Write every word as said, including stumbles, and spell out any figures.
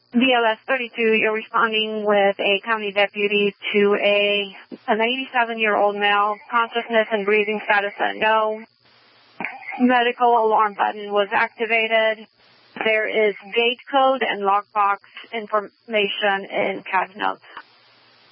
B L S thirty-two, you're responding with a county deputy to a an eighty-seven-year-old male, consciousness and breathing status unknown. Medical alarm button was activated. There is gate code and lockbox information in C A D notes.